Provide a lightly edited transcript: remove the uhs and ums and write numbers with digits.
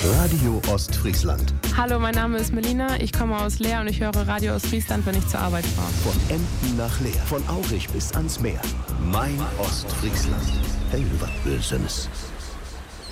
Radio Ostfriesland. Hallo, mein Name ist Melina, ich komme aus Leer und ich höre Radio Ostfriesland, wenn ich zur Arbeit fahre. Von Emden nach Leer, von Aurich bis ans Meer. Mein Ostfriesland. Hey, was Böses.